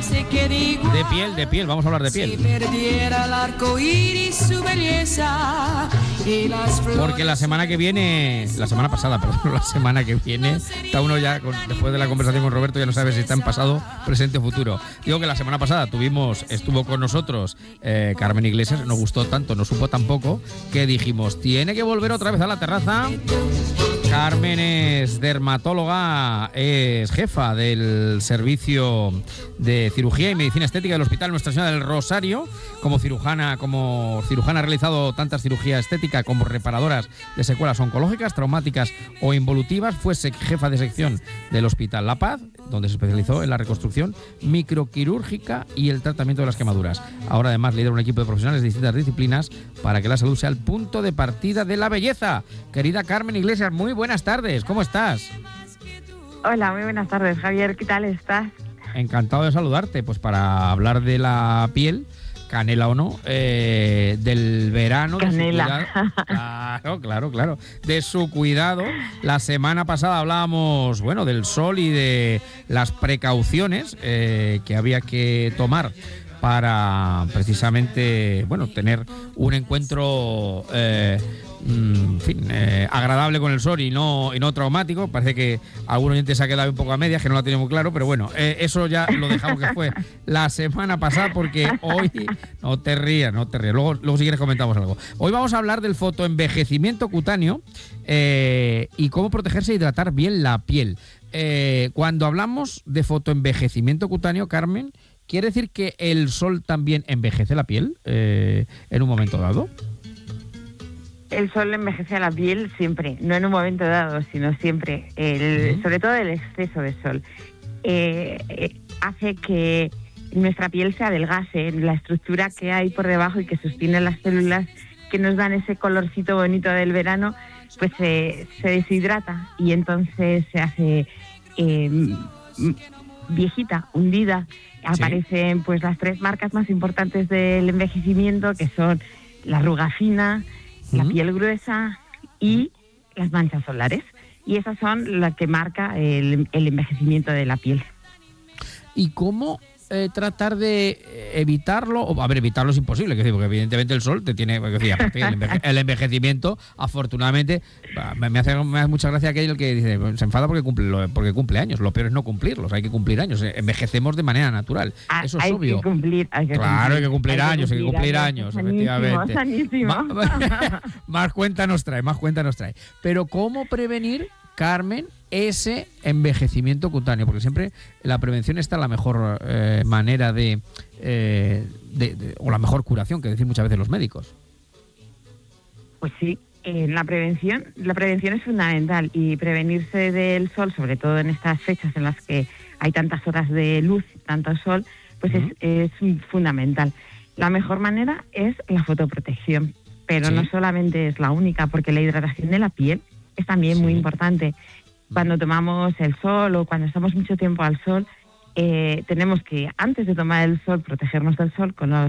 De piel, vamos a hablar de piel. Porque la semana pasada, la semana que viene, está uno ya, después de la conversación con Roberto, ya no sabe si está en pasado, presente o futuro. Digo que la semana pasada estuvo con nosotros Carmen Iglesias, nos gustó tanto, nos supo tan poco, que dijimos, tiene que volver otra vez a la terraza. Carmen es dermatóloga, es jefa del servicio de cirugía y medicina estética del Hospital Nuestra Señora del Rosario. Como cirujana ha realizado tantas cirugías estéticas como reparadoras de secuelas oncológicas, traumáticas o involutivas. Fue jefa de sección del Hospital La Paz, donde se especializó en la reconstrucción microquirúrgica y el tratamiento de las quemaduras. Ahora además lidera un equipo de profesionales de distintas disciplinas para que la salud sea el punto de partida de la belleza. Querida Carmen Iglesias, muy buenas tardes, ¿cómo estás? Hola, muy buenas tardes, Javier, ¿qué tal estás? Encantado de saludarte, pues para hablar de la piel, canela o no, del verano. Canela. Claro, de su cuidado. La semana pasada hablábamos, del sol y de las precauciones que había que tomar para precisamente, tener un encuentro agradable con el sol y no traumático. Parece que algún oyente se ha quedado un poco a medias, que no lo tiene muy claro, pero eso ya lo dejamos que fue la semana pasada, porque hoy no te rías, luego si quieres comentamos algo. Hoy vamos a hablar del fotoenvejecimiento cutáneo y cómo protegerse e hidratar bien la piel. Cuando hablamos de fotoenvejecimiento cutáneo, Carmen, ¿quiere decir que el sol también envejece la piel en un momento dado? El sol envejece a la piel siempre, no en un momento dado, sino siempre. Sobre todo el exceso de sol hace que nuestra piel se adelgase, la estructura que hay por debajo y que sostiene las células que nos dan ese colorcito bonito del verano, pues se deshidrata y entonces se hace viejita, hundida. Aparecen pues las 3 marcas más importantes del envejecimiento, que son la arruga fina, la piel gruesa y las manchas solares. Y esas son las que marca el envejecimiento de la piel. ¿Y cómo tratar de evitarlo? Evitarlo es imposible, porque evidentemente el sol te tiene... El envejecimiento, afortunadamente, me hace mucha gracia aquel que dice, se enfada porque cumple años. Lo peor es no cumplirlos, hay que cumplir años. Envejecemos de manera natural, eso es obvio. Hay que cumplir años, efectivamente. Sanísimo. Más cuenta nos trae. Pero ¿cómo prevenir, Carmen, ese envejecimiento cutáneo? Porque siempre la prevención está la mejor manera o la mejor curación, que decir muchas veces los médicos. Pues sí, la prevención es fundamental, y prevenirse del sol, sobre todo en estas fechas en las que hay tantas horas de luz, tanto sol, pues es fundamental. La mejor manera es la fotoprotección, pero no solamente es la única, porque la hidratación de la piel es también muy importante. Cuando tomamos el sol o cuando estamos mucho tiempo al sol, tenemos que, antes de tomar el sol, protegernos del sol con los